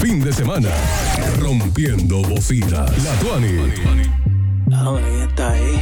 fin de semana. Rompiendo bocina. La Tuani. Ah, ella está ahí.